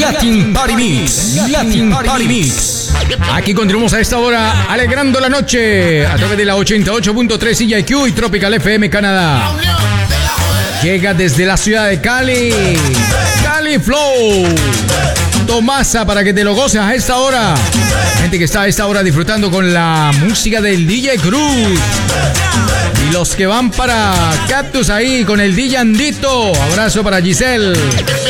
Latin Party Mix. Latin Party Mix. Aquí continuamos a esta hora alegrando la noche a través de la 88.3 CJQ y Tropical FM Canadá. Llega desde la ciudad de Cali. Cali Flow. Tomasa para que te lo goces a esta hora. Gente que está a esta hora disfrutando con la música del DJ Cruz. Y los que van para Cactus ahí con el DJ Andito. Abrazo para Giselle.